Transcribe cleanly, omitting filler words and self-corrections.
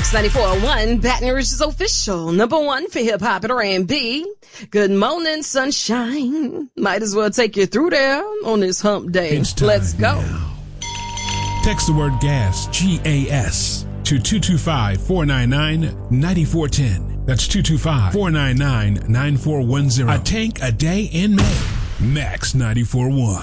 Max 94.1, Baton Rouge's official number one for hip-hop and R&B. Good morning, sunshine. Might as well take you through there on this hump day. Let's go. Now. Text the word gas, G-A-S, to 225-499-9410. That's 225-499-9410. A tank a day in May. Max 94.1.